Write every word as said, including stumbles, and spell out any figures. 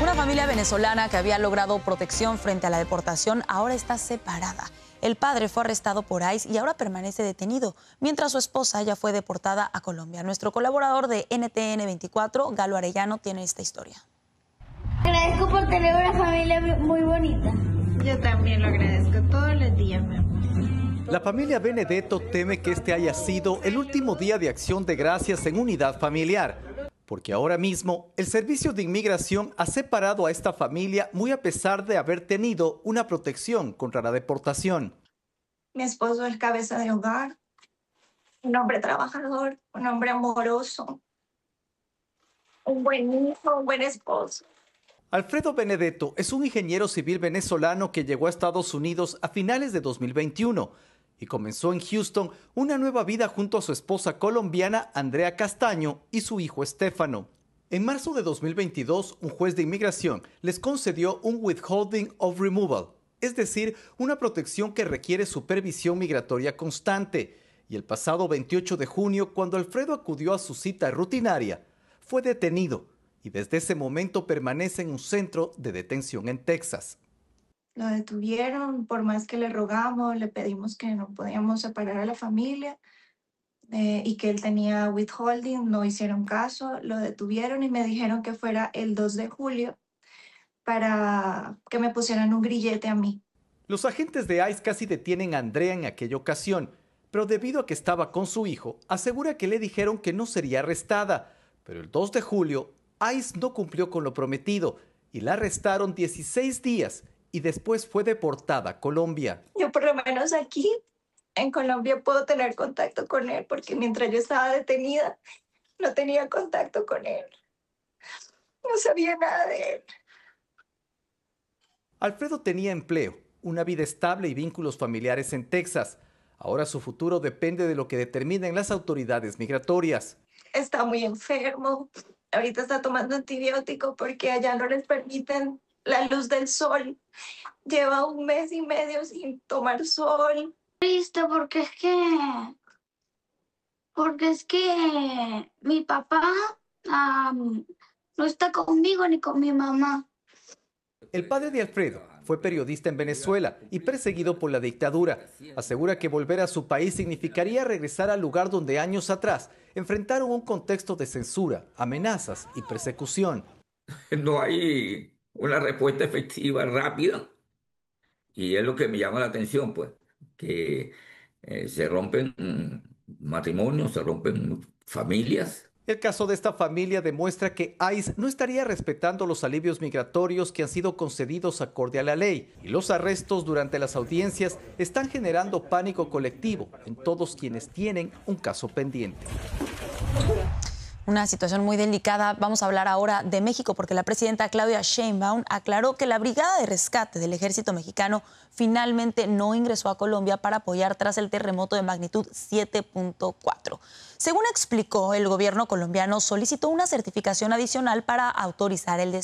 Una familia venezolana que había logrado protección frente a la deportación ahora está separada. El padre fue arrestado por ICE y ahora permanece detenido, mientras su esposa ya fue deportada a Colombia. Nuestro colaborador de N T N veinticuatro, Galo Arellano, tiene esta historia. Agradezco por tener una familia muy bonita. Yo también lo agradezco todos los días, mi amor. La familia Benedetto teme que este haya sido el último día de acción de gracias en unidad familiar, porque ahora mismo el Servicio de Inmigración ha separado a esta familia muy a pesar de haber tenido una protección contra la deportación. Mi esposo es cabeza de hogar, un hombre trabajador, un hombre amoroso, un buen hijo, un buen esposo. Alfredo Benedetto es un ingeniero civil venezolano que llegó a Estados Unidos a finales de dos mil veintiuno y comenzó en Houston una nueva vida junto a su esposa colombiana Andrea Castaño y su hijo Estefano. En marzo de dos mil veintidós, un juez de inmigración les concedió un withholding of removal, es decir, una protección que requiere supervisión migratoria constante. Y el pasado veintiocho de junio, cuando Alfredo acudió a su cita rutinaria, fue detenido y desde ese momento permanece en un centro de detención en Texas. Lo detuvieron, por más que le rogamos, le pedimos que no podíamos separar a la familia eh, y que él tenía withholding, no hicieron caso, lo detuvieron y me dijeron que fuera el dos de julio para que me pusieran un grillete a mí. Los agentes de ICE casi detienen a Andrea en aquella ocasión, pero debido a que estaba con su hijo, asegura que le dijeron que no sería arrestada, pero el dos de julio, ICE no cumplió con lo prometido y la arrestaron dieciséis días y después fue deportada a Colombia. Yo por lo menos aquí en Colombia puedo tener contacto con él porque mientras yo estaba detenida no tenía contacto con él. No sabía nada de él. Alfredo tenía empleo, una vida estable y vínculos familiares en Texas. Ahora su futuro depende de lo que determinen las autoridades migratorias. Está muy enfermo. Ahorita está tomando antibiótico porque allá no les permiten la luz del sol. Lleva un mes y medio sin tomar sol. Triste porque es que, porque es que mi papá um, no está conmigo ni con mi mamá. El padre de Alfredo fue periodista en Venezuela y perseguido por la dictadura. Asegura que volver a su país significaría regresar al lugar donde años atrás enfrentaron un contexto de censura, amenazas y persecución. No hay una respuesta efectiva, rápida, y es lo que me llama la atención, pues, que eh, se rompen mm, matrimonios, se rompen familias. El caso de esta familia demuestra que ICE no estaría respetando los alivios migratorios que han sido concedidos acorde a la ley, y los arrestos durante las audiencias están generando pánico colectivo en todos quienes tienen un caso pendiente. Una situación muy delicada. Vamos a hablar ahora de México porque la presidenta Claudia Sheinbaum aclaró que la Brigada de Rescate del Ejército Mexicano finalmente no ingresó a Colombia para apoyar tras el terremoto de magnitud siete punto cuatro. Según explicó, el gobierno colombiano solicitó una certificación adicional para autorizar el despliegue.